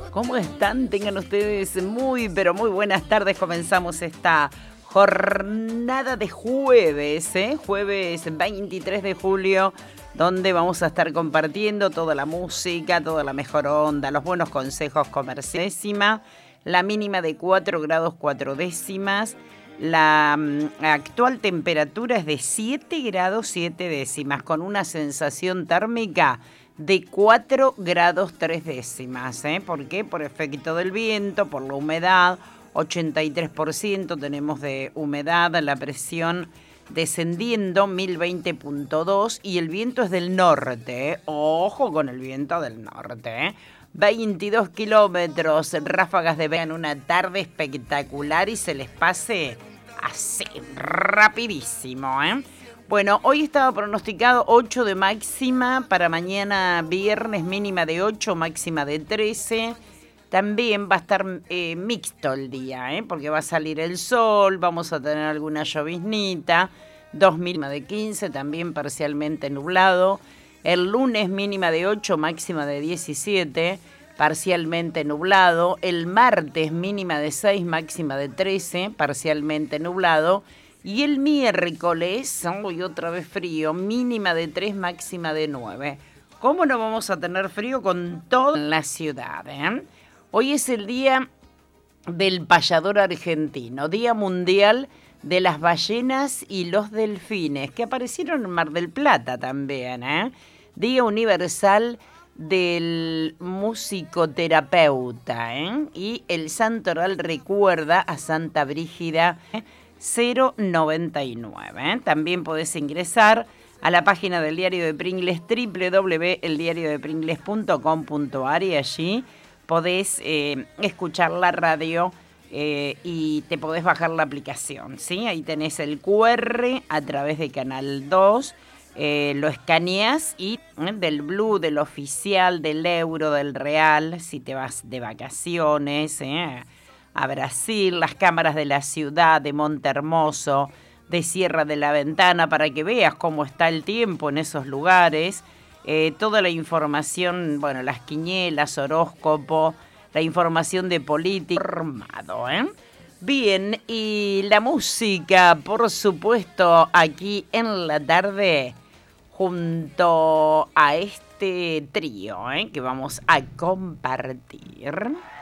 ¿Cómo están? Tengan ustedes muy, pero muy buenas tardes. Comenzamos esta jornada de jueves, jueves 23 de julio, donde vamos a estar compartiendo toda la música, toda la mejor onda, los buenos consejos comerciales. La mínima de 4 grados 4 décimas. La actual temperatura es de 7 grados 7 décimas, con una sensación térmica de 4 grados 3 décimas. ¿Por qué? Por efecto del viento, por la humedad, 83% tenemos de humedad, la presión descendiendo 1020.2 y el viento es del norte. Ojo con el viento del norte. 22 kilómetros, ráfagas de verano, una tarde espectacular y se les pase así, rapidísimo. Bueno, hoy estaba pronosticado 8 de máxima, para mañana viernes mínima de 8, máxima de 13. También va a estar mixto el día, porque va a salir el sol, vamos a tener alguna lloviznita, 2 mínima de 15, también parcialmente nublado. El lunes mínima de 8, máxima de 17, parcialmente nublado. El martes mínima de 6, máxima de 13, parcialmente nublado. Y el miércoles, hoy otra vez frío, mínima de 3, máxima de 9. ¿Cómo no vamos a tener frío con toda la ciudad? Hoy es el día del payador argentino, Día Mundial de las ballenas y los delfines, que aparecieron en Mar del Plata también. Día Universal del musicoterapeuta. Y el santoral recuerda a Santa Brígida 099. También podés ingresar a la página del Diario de Pringles, www.eldiariodepringles.com.ar, y allí podés escuchar la radio y te podés bajar la aplicación, ¿sí? Ahí tenés el QR a través de Canal 2, lo escaneás y del Blue, del oficial, del euro, del real, si te vas de vacaciones, a Brasil, las cámaras de la ciudad, de Montehermoso, de Sierra de la Ventana, para que veas cómo está el tiempo en esos lugares. Toda la información, bueno, las quinielas, horóscopo, la información de política, formado, Bien, y la música, por supuesto, aquí en la tarde, junto a este trío, que vamos a compartir.